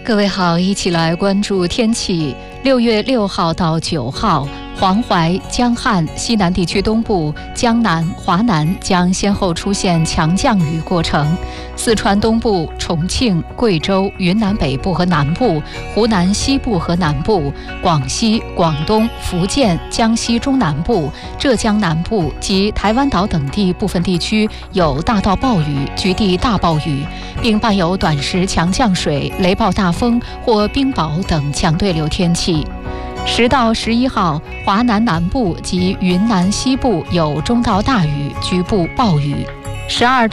各位好，一起来关注天气。6月6号到9号，黄淮、江汉、西南地区东部、江南、华南将先后出现强降雨过程。四川东部、重庆、贵州、云南北部和南部、湖南西部和南部、广西、广东、福建、江西中南部、浙江南部及台湾岛等地部分地区有大到暴雨、局地大暴雨，并伴有短时强降水、雷暴大风或冰雹等强对流天气。10到11号，华南南部及云南西部有中到大雨，局部暴雨。12到